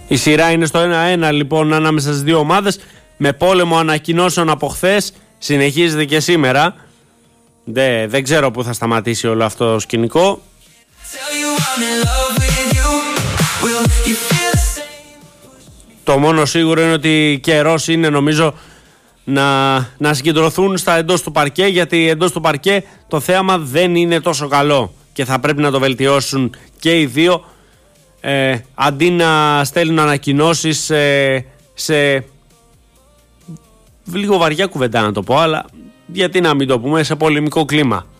Η σειρά είναι στο 1-1 λοιπόν ανάμεσα στις δύο ομάδες, με πόλεμο ανακοινώσεων από χθες. Συνεχίζεται και σήμερα. Δεν ξέρω πού θα σταματήσει όλο αυτό το σκηνικό. Το μόνο σίγουρο είναι ότι καιρός είναι, νομίζω, να συγκεντρωθούν στα εντός του παρκέ, γιατί εντός του παρκέ το θέαμα δεν είναι τόσο καλό και θα πρέπει να το βελτιώσουν και οι δύο, αντί να στέλνουν ανακοινώσεις σε λίγο βαριά κουβεντά να το πω, αλλά γιατί να μην το πούμε, σε πολεμικό κλίμα.